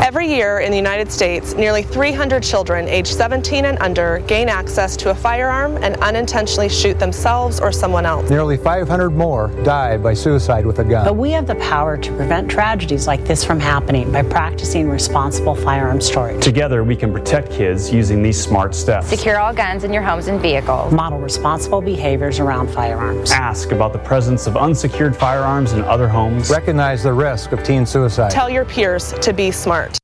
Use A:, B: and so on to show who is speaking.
A: Every year in the United States, nearly 300 children aged 17 and under gain access to a firearm and unintentionally shoot themselves or someone else.
B: Nearly 500 more die by suicide with a gun.
C: But we have the power to prevent tragedies like this from happening by practicing responsible firearm storage.
D: Together, we can protect kids using these smart steps.
E: Secure all guns in your homes and vehicles.
C: Model responsible behaviors around firearms.
D: Ask about the presence of unsecured firearms in other homes.
B: Recognize the risk of teen suicide.
A: Tell your peers to be smart.